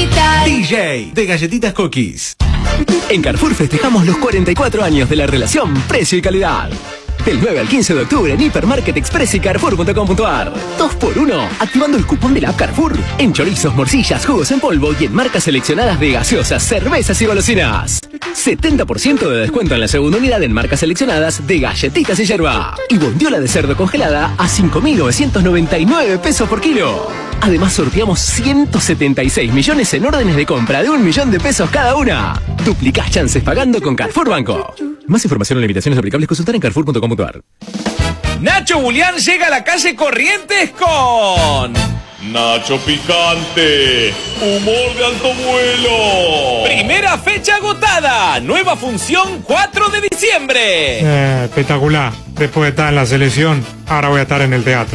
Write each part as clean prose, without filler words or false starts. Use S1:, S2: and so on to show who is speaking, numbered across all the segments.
S1: Digital.
S2: DJ de Galletitas Cookies.
S3: En Carrefour festejamos los 44 años de la relación precio y calidad. Del 9 al 15 de octubre en Hipermarket Express y Carrefour.com.ar. 2x1, activando el cupón de la app Carrefour. En chorizos, morcillas, jugos en polvo y en marcas seleccionadas de gaseosas, cervezas y golosinas. 70% de descuento en la segunda unidad en marcas seleccionadas de galletitas y yerba. Y bondiola de cerdo congelada a 5.999 pesos por kilo. Además sorteamos 176 millones en órdenes de compra de 1 millón de pesos cada una. Duplicás chances pagando con Carrefour Banco. Más información en limitaciones aplicables, consultar en Carrefour.com.ar.
S4: Nacho Julián llega a la calle Corrientes con
S5: Nacho Picante, humor de alto vuelo.
S4: primera fecha agotada, nueva función 4 de diciembre.
S6: Espectacular. Después de estar en la selección, ahora voy a estar en el teatro.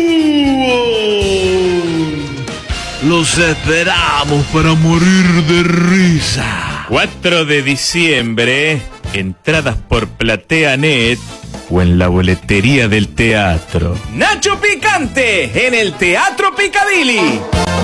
S5: Los esperamos para morir de risa.
S4: 4 de diciembre, entradas por PlateaNet o en la boletería del teatro. Nacho Picante en el Teatro Picadilly.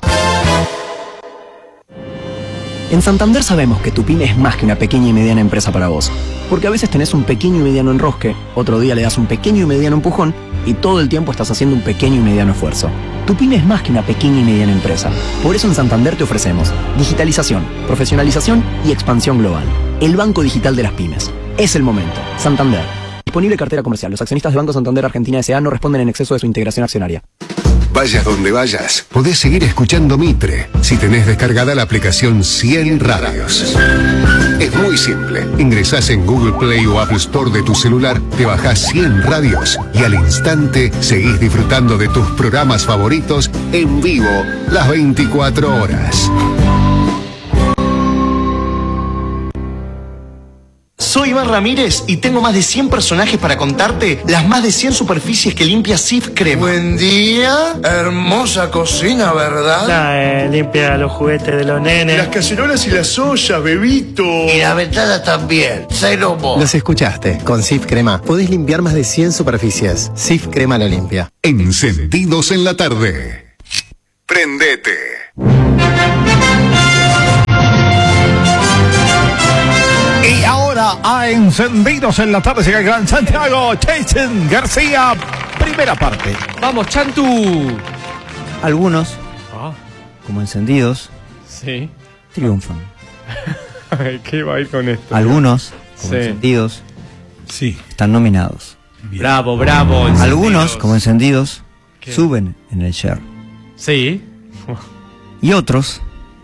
S3: En Santander sabemos que tu pyme es más que una pequeña y mediana empresa para vos. Porque a veces tenés un pequeño y mediano enrosque, otro día le das un pequeño y mediano empujón y todo el tiempo estás haciendo un pequeño y mediano esfuerzo. Tu pyme es más que una pequeña y mediana empresa. Por eso en Santander te ofrecemos digitalización, profesionalización y expansión global. El Banco Digital de las Pymes. Es el momento. Santander. Disponible cartera comercial. Los accionistas de Banco Santander Argentina S.A. no responden en exceso de su integración accionaria.
S7: Vayas donde vayas, podés seguir escuchando Mitre si tenés descargada la aplicación 100 Radios. Es muy simple. Ingresás en Google Play o Apple Store de tu celular, te bajás 100 Radios y al instante seguís disfrutando de tus programas favoritos en vivo las 24 horas.
S8: Soy Iván Ramírez y tengo más de 100 personajes para contarte las más de 100 superficies que limpia Cif Crema.
S9: Buen día, hermosa cocina, ¿verdad?
S10: Limpia los juguetes de los nenes.
S9: Las cacerolas y las ollas, bebito.
S8: Y la ventana también, cero vos.
S11: Los escuchaste, con Cif Crema podés limpiar más de 100 superficies. Cif Crema lo limpia.
S7: Encendidos en la tarde. Prendete.
S2: Y ahora a Encendidos en la tarde llega el Gran Santiago, Jason García, primera parte.
S4: Vamos, Chantu.
S12: Algunos, como encendidos,
S4: Sí.
S12: triunfan.
S4: ¿Qué va a ir con esto?
S12: Algunos, como encendidos, están nominados.
S4: Bien. Bravo, bravo.
S12: Algunos, como encendidos,
S4: ¿Qué?
S12: suben en el share.
S4: Sí.
S12: Y otros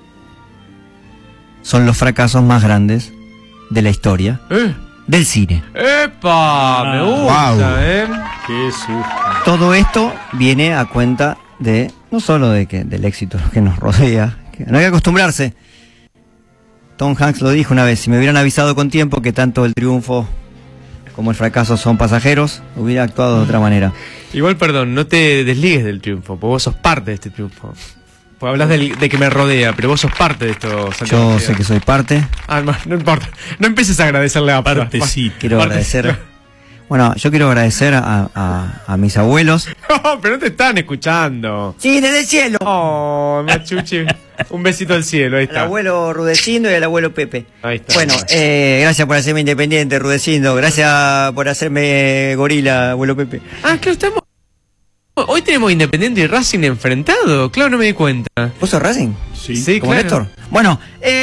S12: son los fracasos más grandes de la historia del cine.
S4: ¡Epa! Me gusta, Qué susto.
S12: Todo esto viene a cuenta de, no solo del éxito que nos rodea, que no hay que acostumbrarse. Tom Hanks lo dijo una vez: si me hubieran avisado con tiempo que tanto el triunfo como el fracaso son pasajeros, hubiera actuado de otra manera.
S4: Igual, perdón, no te desligues del triunfo, porque vos sos parte de este triunfo. Pues hablas de que me rodea, pero vos sos parte de esto, Santiago.
S12: Yo sé que soy parte.
S4: No importa. No empieces a agradecerle a parte.
S12: Sí, quiero agradecer. Bueno, yo quiero agradecer a mis abuelos.
S4: No, pero no te están escuchando.
S12: Sí, desde el cielo.
S4: Oh, Machuchi. Un besito al cielo, ahí está.
S12: El abuelo Rudecindo y el abuelo Pepe.
S4: Ahí está.
S12: Bueno, gracias por hacerme independiente, Rudecindo. Gracias por hacerme gorila, abuelo Pepe.
S4: Ah, claro, estamos... Hoy tenemos Independiente y Racing enfrentado. Claro, no me di cuenta.
S12: ¿Vos sos Racing?
S4: Sí,
S12: ¿Como
S4: claro.
S12: Néstor? Bueno,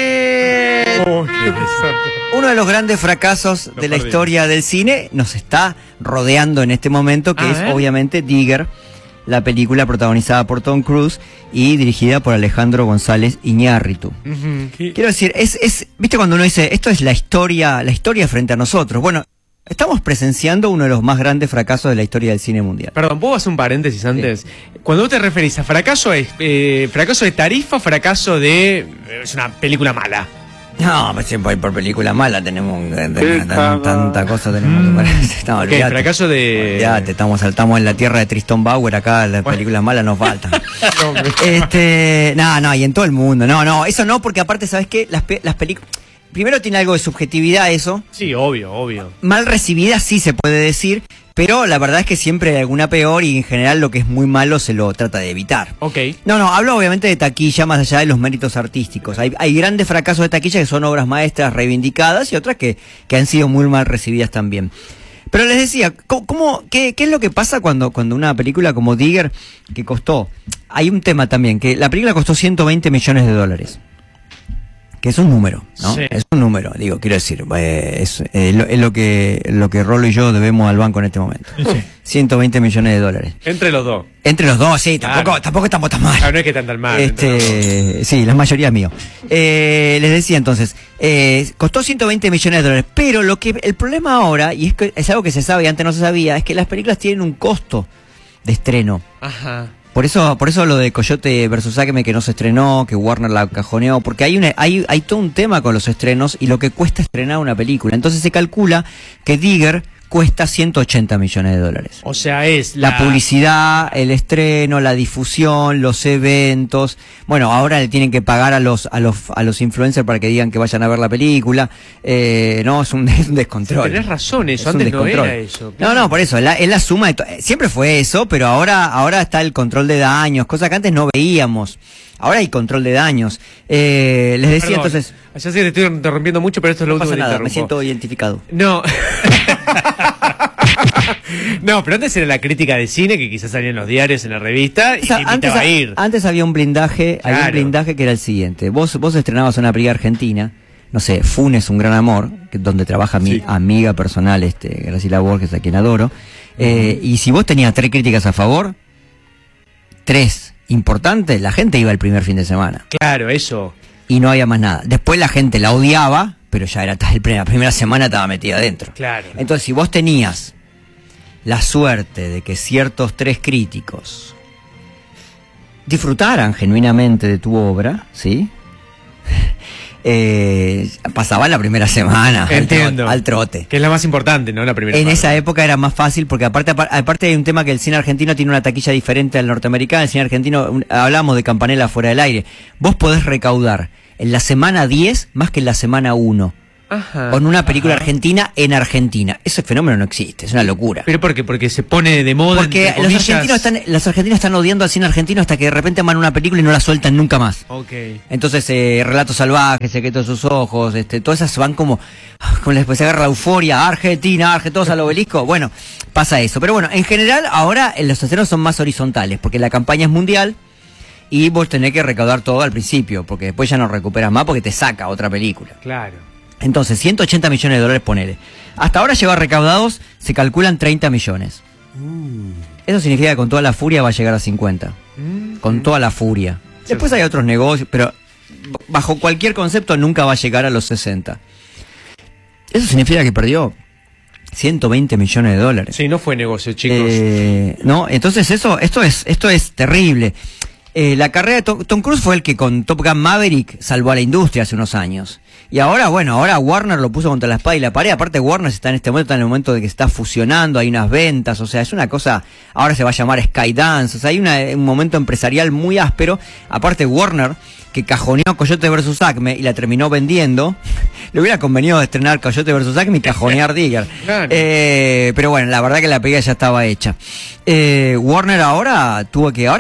S12: uno de los grandes fracasos de la historia del cine nos está rodeando en este momento, que es obviamente Digger, la película protagonizada por Tom Cruise y dirigida por Alejandro González Iñárritu. Quiero decir, ¿viste cuando uno dice, esto es la historia frente a nosotros? Bueno, estamos presenciando uno de los más grandes fracasos de la historia del cine mundial.
S4: Perdón, ¿puedo hacer un paréntesis antes? Sí. Cuando vos te referís a fracaso, ¿es fracaso de tarifa, fracaso de... es una película mala?
S12: No, pues por película mala tenemos tanta cosa tenemos que no,
S4: ¿Qué? ¿Fracaso de...?
S12: Ya, estamos en la tierra de Tristan Bauer, acá las películas malas nos faltan. No, y en todo el mundo. No, eso no, porque aparte, ¿sabes qué? Las películas... Primero tiene algo de subjetividad eso.
S4: Sí, obvio.
S12: Mal recibida sí se puede decir, Pero la verdad es que siempre hay alguna peor y en general lo que es muy malo se lo trata de evitar.
S1: Ok.
S12: No, hablo obviamente de taquilla más allá de los méritos artísticos. Hay grandes fracasos de taquilla que son obras maestras reivindicadas y otras que han sido muy mal recibidas también. Pero les decía, qué es lo que pasa cuando una película como Digger, que costó... Hay un tema también, que la película costó $120 millones. Que es un número, ¿no? Sí. Es un número, digo, quiero decir, es lo que Rolo y yo debemos al banco en este momento. Sí. $120 millones.
S1: Entre los dos.
S12: Entre los dos, sí, tampoco estamos tan mal.
S1: No es que tan mal.
S12: Sí, la mayoría es mío. Les decía entonces, costó $120 millones, pero el problema ahora, y es algo que se sabe y antes no se sabía, es que las películas tienen un costo de estreno.
S1: Ajá.
S12: Por eso lo de Coyote vs. Acme, que no se estrenó, que Warner la cajoneó, porque hay todo un tema con los estrenos y lo que cuesta estrenar una película. Entonces se calcula que Digger cuesta $180 millones.
S1: O sea, es
S12: la publicidad, el estreno, la difusión, los eventos. Bueno, ahora le tienen que pagar a los influencers para que digan que vayan a ver la película. No, es un descontrol.
S1: Tenés razón, eso antes no era eso.
S12: No, por eso, es la suma de siempre fue eso, pero ahora está el control de daños, cosa que antes no veíamos. Ahora hay control de daños. Les decía entonces...
S1: Ya sé que te estoy interrumpiendo mucho, pero esto es lo último que te interrumpo.
S12: Me siento identificado.
S1: No. No, pero antes era la crítica de cine, que quizás salía en los diarios, en la revista, y te invitaba a ir.
S12: Antes había un blindaje, que era el siguiente. Vos estrenabas una película argentina, no sé, Funes, un gran amor, donde trabaja mi amiga personal, Graciela Borges, a quien adoro. Y si vos tenías 3 críticas a favor, 3 importantes, la gente iba el primer fin de semana.
S1: Claro, eso.
S12: Y no había más nada. Después la gente la odiaba, pero ya era la primera semana estaba metida adentro.
S1: Claro.
S12: Entonces, si vos tenías la suerte de que ciertos 3 críticos disfrutaran genuinamente de tu obra, ¿sí? Pasaba la primera semana.
S1: Entiendo.
S12: Al trote.
S1: Que es la más importante, ¿no? La primera
S12: En
S1: parte.
S12: esa época era más fácil porque aparte hay un tema que el cine argentino tiene una taquilla diferente al norteamericano. El cine argentino, hablamos de Campanella fuera del aire. Vos podés recaudar en la semana 10 más que en la semana 1.
S1: Ajá,
S12: con una película argentina en Argentina. Ese fenómeno no existe, es una locura.
S1: ¿Pero por qué? Porque se pone de moda.
S12: Porque los argentinos están odiando al cine argentino hasta que de repente aman una película y no la sueltan nunca más.
S1: Okay.
S12: Entonces, Relatos Salvajes, Secretos de sus ojos, todas esas van como después se agarra la euforia, Argentina, todos al obelisco. Bueno, pasa eso. Pero bueno, en general ahora los estrenos son más horizontales, porque la campaña es mundial y vos tenés que recaudar todo al principio, porque después ya no recuperas más porque te saca otra película.
S1: Claro.
S12: Entonces, $180 millones, ponele. Hasta ahora lleva recaudados, se calculan 30 millones. Eso significa que con toda la furia va a llegar a 50. Con toda la furia. Después hay otros negocios, pero bajo cualquier concepto nunca va a llegar a los 60. Eso significa que perdió $120 millones.
S1: Sí, no fue negocio, chicos.
S12: No, entonces esto es terrible. La carrera de Tom Cruise fue el que con Top Gun Maverick salvó a la industria hace unos años. Y ahora Warner lo puso contra la espada y la pared. Aparte Warner está en el momento de que está fusionando, hay unas ventas, o sea, es una cosa, ahora se va a llamar Skydance, o sea, hay un momento empresarial muy áspero. Aparte Warner, que cajoneó Coyote vs. Acme y la terminó vendiendo, le hubiera convenido estrenar Coyote vs. Acme y cajonear Digger. Claro. Pero bueno, la verdad que la película ya estaba hecha. Warner ahora tuvo que,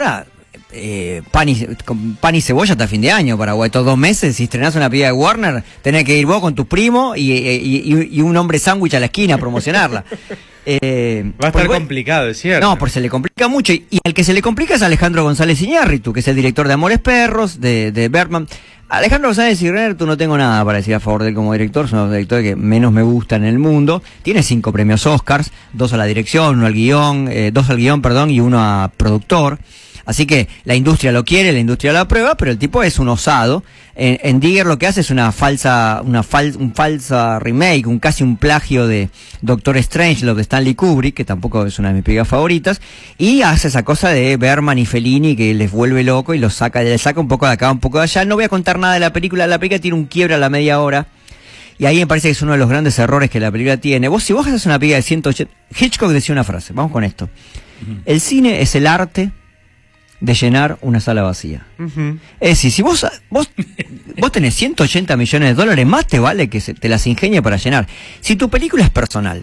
S12: pan y cebolla hasta fin de año, Paraguay. Estos 2 meses, si estrenás una película de Warner, tenés que ir vos con tus primos y un hombre sándwich a la esquina a promocionarla.
S1: Va a estar complicado, es cierto.
S12: No, porque se le complica mucho. Y el que se le complica es Alejandro González Iñárritu, que es el director de Amores Perros, de Bergman. Alejandro González Iñárritu no tengo nada para decir a favor de él como director, es uno de los directores que menos me gusta en el mundo. Tiene 5 premios Oscars, 2 a la dirección, 2 al guión, y 1 a productor. Así que la industria lo quiere, la industria lo aprueba, pero el tipo es un osado. En Digger lo que hace es un falsa remake, casi un plagio de Doctor Strangelove de Stanley Kubrick, que tampoco es una de mis películas favoritas, y hace esa cosa de Bergman y Fellini que les vuelve loco y le saca un poco de acá, un poco de allá. No voy a contar nada de la película tiene un quiebre a la media hora. Y ahí me parece que es uno de los grandes errores que la película tiene. Si vos haces una película de 180... Hitchcock decía una frase, vamos con esto. El cine es el arte de llenar una sala vacía. Es decir, si vos tenés $180 millones, más te vale que te las ingenie para llenar. Si tu película es personal,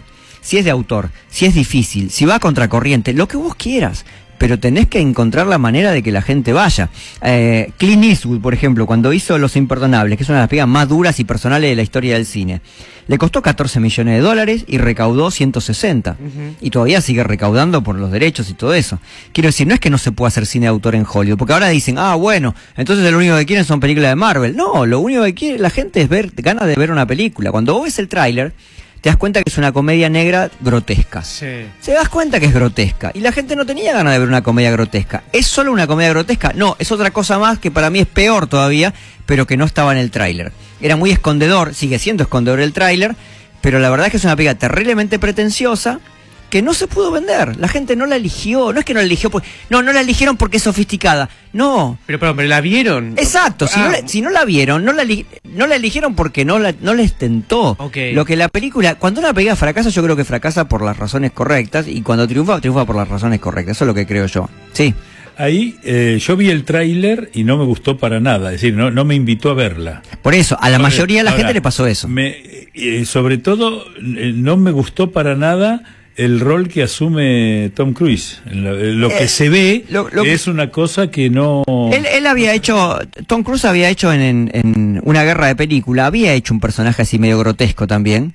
S12: si es de autor, si es difícil, si va a contracorriente, lo que vos quieras, pero tenés que encontrar la manera de que la gente vaya. Clint Eastwood, por ejemplo, cuando hizo Los Imperdonables, que es una de las películas más duras y personales de la historia del cine, le costó $14 millones y recaudó 160. Y todavía sigue recaudando por los derechos y todo eso. Quiero decir, no es que no se pueda hacer cine de autor en Hollywood, porque ahora dicen, bueno, entonces lo único que quieren son películas de Marvel. No, lo único que quiere la gente es ganas de ver una película. Cuando vos ves el tráiler, te das cuenta que es una comedia negra grotesca.
S1: Sí.
S12: Se das cuenta que es grotesca. Y la gente no tenía ganas de ver una comedia grotesca. ¿Es solo una comedia grotesca? No, es otra cosa más que para mí es peor todavía, pero que no estaba en el tráiler. Era muy escondedor, sigue siendo escondedor el tráiler, pero la verdad es que es una película terriblemente pretenciosa que no se pudo vender. La gente no la eligió. No es que no la eligió, no la eligieron porque es sofisticada. No.
S1: Pero la vieron.
S12: Exacto. Si no la vieron, no la eligieron porque no les tentó.
S1: Okay.
S12: Lo que la película, cuando una película fracasa, yo creo que fracasa por las razones correctas, y cuando triunfa por las razones correctas. Eso es lo que creo yo. Sí.
S13: Ahí yo vi el tráiler y no me gustó para nada, es decir, no me invitó a verla.
S12: Por eso, a la mayoría de la gente le pasó eso.
S13: Sobre todo, no me gustó para nada el rol que asume Tom Cruise. Lo que se ve es una cosa que no...
S12: Él había hecho, Tom Cruise había hecho en Una guerra de película, había hecho un personaje así medio grotesco también,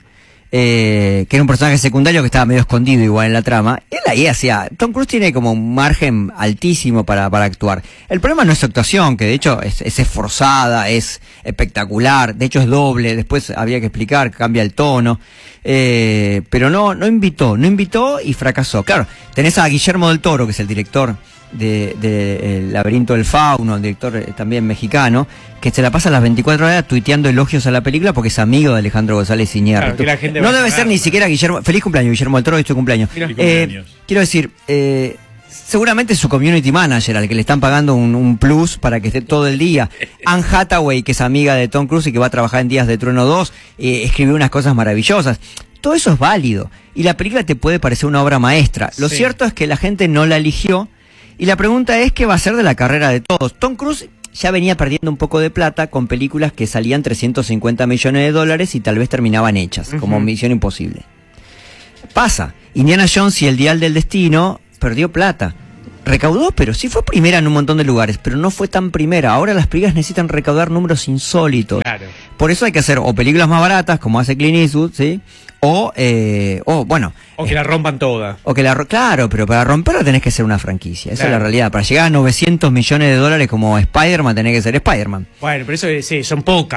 S12: que era un personaje secundario que estaba medio escondido igual en la trama. Él ahí hacía... Tom Cruise tiene como un margen altísimo para actuar. El problema no es su actuación, que de hecho es esforzada, es espectacular, de hecho es doble, después habría que explicar, cambia el tono, pero no invitó y fracasó. Claro, tenés a Guillermo del Toro, que es el director de El laberinto del fauno, el director también mexicano, que se la pasa las 24 horas tuiteando elogios a la película porque es amigo de Alejandro González Iñárritu. Claro, no debe ser ni siquiera Guillermo. Feliz cumpleaños, Guillermo del Toro, hoy es tu cumpleaños. Quiero decir, seguramente su community manager, al que le están pagando un plus para que esté todo el día. Anne Hathaway, que es amiga de Tom Cruise y que va a trabajar en Días de Trueno 2, escribió unas cosas maravillosas. Todo eso es válido y la película te puede parecer una obra maestra. Lo cierto es que la gente no la eligió y la pregunta es qué va a ser de la carrera de todos. Tom Cruise ya venía perdiendo un poco de plata con películas que salían $350 millones y tal vez terminaban hechas, como Misión Imposible. Pasa. Indiana Jones y el Dial del Destino perdió plata. Recaudó, pero sí fue primera en un montón de lugares, pero no fue tan primera. Ahora las películas necesitan recaudar números insólitos. Claro. Por eso hay que hacer o películas más baratas, como hace Clint Eastwood, ¿sí? O que
S1: la rompan toda.
S12: Claro, pero para romperla tenés que ser una franquicia. Esa es la realidad. Para llegar a $900 millones como Spider-Man tenés que ser Spider-Man.
S1: Bueno, pero eso sí, son pocas.